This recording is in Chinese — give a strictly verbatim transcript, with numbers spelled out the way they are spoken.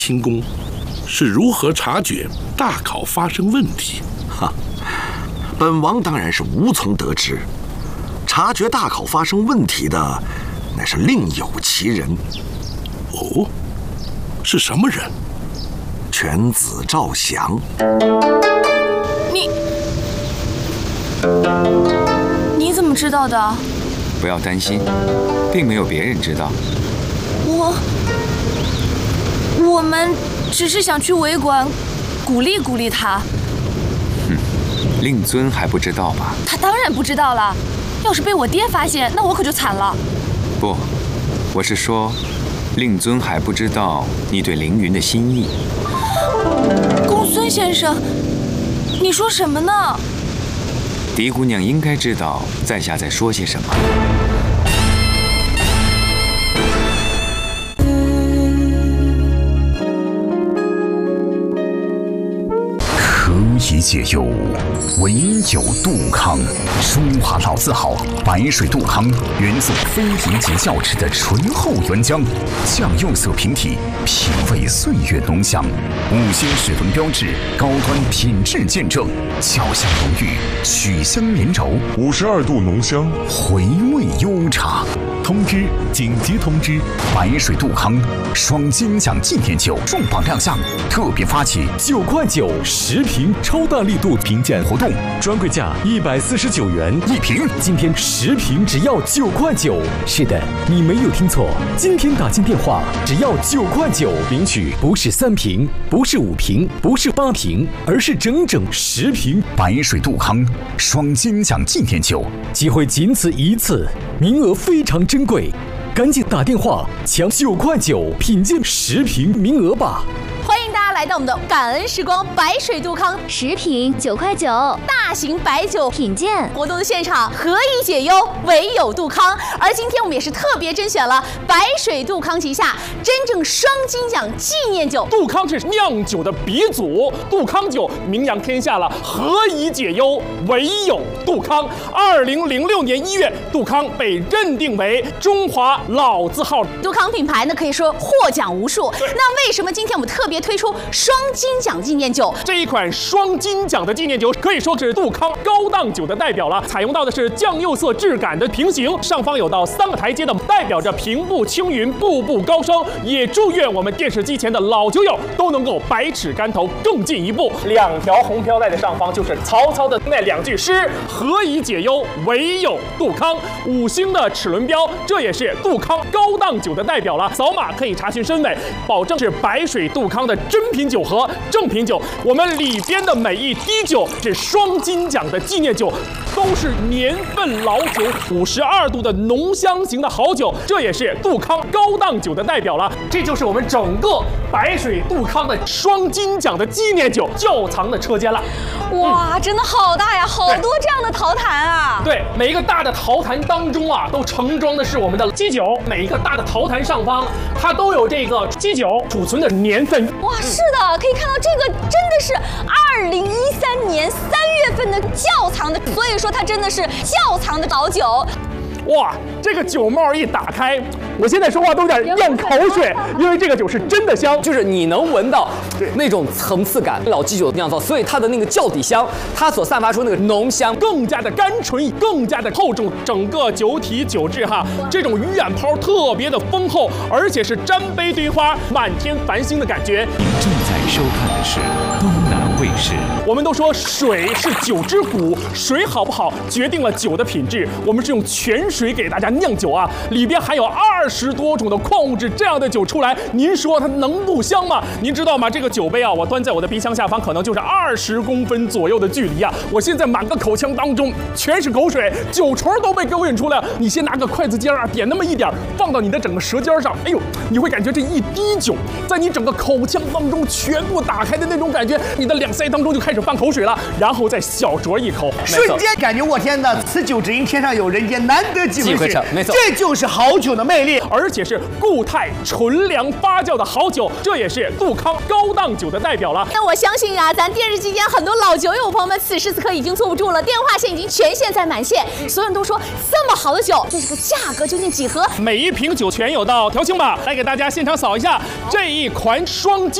清宫是如何察觉大考发生问题？ 哈，本王当然是无从得知。察觉大考发生问题的，乃是另有其人。 哦，是什么人？ 犬子赵翔。 你你怎么知道的？ 不要担心，并没有别人知道。 我我们只是想去围馆，鼓励鼓励他。 哼，令尊还不知道吧？ 他当然不知道了。要是被我爹发现，那我可就惨了。 不，我是说，令尊还不知道你对凌云的心意。 公孙先生，你说什么呢？ 狄姑娘应该知道在下在说些什么。 何以解忧，唯有杜康。中华老字号白水杜康，原作非遗级教制的醇厚原浆，酱釉色平体，品味岁月浓香。五星水分标志，高端品质见证，俏香浓郁，曲香绵柔， 五十二度浓香， 回味悠长。通知！紧急通知！白水杜康双金奖纪念酒重磅亮相，特别发起九块九十瓶超大力度评鉴活动，专柜价一百四十九元一瓶，今天十瓶只要九块九。是的，你没有听错，今天打进电话只要九块九领取，不是三瓶，不是五瓶，不是八瓶，而是整整十瓶白水杜康双金奖纪念酒， 机会仅此一次，名额非常珍贵，赶紧打电话抢九块九品鉴十瓶名额吧！ 欢迎大家来到我们的感恩时光白水杜康十瓶九块九大型白酒品鉴活动的现场，何以解忧，唯有杜康。而今天我们也是特别甄选了白水杜康旗下真正双金奖纪念酒。 杜康是酿酒的鼻祖，杜康酒名扬天下了，何以解忧，唯有杜康。二零零六年一月，杜康被认定为中华老字号。 杜康品牌呢，可以说获奖无数。那为什么今天我们特别推出双金奖纪念酒？ 这一款双金奖的纪念酒可以说是杜康高档酒的代表了，采用到的是酱釉色质感的瓶型，上方有到三个台阶的，代表着平步青云，步步高升。也祝愿我们电视机前的老酒友都能够百尺竿头更进一步。两条红飘带的上方就是曹操的那两句诗：何以解忧，唯有杜康。五星的齿轮标，这也是杜康高档酒的代表了。扫码可以查询身份，保证是白水杜康的真品酒和正品酒。我们里边的每一滴酒是双金奖的纪念酒，都是年份老酒，五十二度的浓香型的好酒，这也是杜康高档酒的代表了。这就是我们整个白水杜康的双金奖的纪念酒窖藏的车间了。 哇，嗯、真的好大呀，好多这样的陶坛啊！ 对，每一个大的陶坛当中啊，都盛装的是我们的基酒。每一个大的陶坛上方，它都有这个基酒储存的年份。 哇，是的，可以看到这个真的是二零一三年三月份的窖藏的，所以说它真的是窖藏的老酒。 哇，这个酒帽一打开，我现在说话都有点咽口水，因为这个酒是真的香， 就是你能闻到那种层次感。老基酒酿造，所以它的那个窖底香，它所散发出那个浓香更加的甘醇，更加的厚重。整个酒体酒质哈，这种鱼眼泡特别的丰厚，而且是沾杯堆花，满天繁星的感觉。 您正在收看的是东南卫视。 我们都说水是酒之骨，水好不好决定了酒的品质。我们是用泉水给大家酿酒啊，里边含有二十多种的矿物质，这样的酒出来，您说它能不香吗？您知道吗？这个酒杯啊，我端在我的鼻腔下方，可能就是二十公分左右的距离啊。我现在满个口腔当中全是口水，酒虫都被给我引出来了。你先拿个筷子尖啊，点那么一点，放到你的整个舌尖上，哎呦，你会感觉这一滴酒在你整个口腔当中全部打开的那种感觉，你的两腮当中就开始放口水了，然后再小酌一口， 瞬间感觉我天哪，此酒只应天上有人间，难得几回水。 的，没错， 这就是好酒的魅力， 而且是固态纯粮发酵的好酒，这也是杜康高档酒的代表了。 那我相信啊，咱电视机前很多老酒友朋友们，此时此刻已经坐不住了，电话线已经全线在满线，所有人都说这么好的酒，这个价格究竟几何？ 每一瓶酒全有到调清吧，来给大家现场扫一下这一款双击。